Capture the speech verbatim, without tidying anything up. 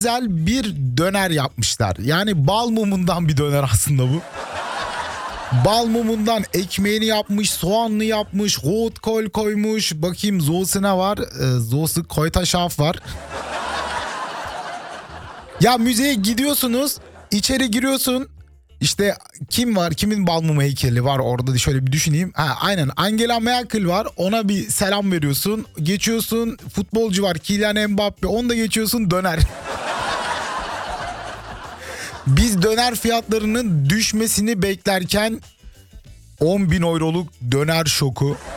güzel bir döner yapmışlar. Yani bal mumundan bir döner aslında bu. Bal mumundan ekmeğini yapmış, soğanlı yapmış, hot kol koymuş. Bakayım zosu ne var? Ee, zosu koytaşaf var. Ya müzeye gidiyorsunuz, içeri giriyorsun. İşte kim var? Kimin bal mumu heykeli var orada, şöyle bir düşüneyim. Ha, aynen Angela Merkel var. Ona bir selam veriyorsun. Geçiyorsun, futbolcu var Kylian Mbappe. Onu da geçiyorsun, döner. Biz döner fiyatlarının düşmesini beklerken on bin euroluk döner şoku.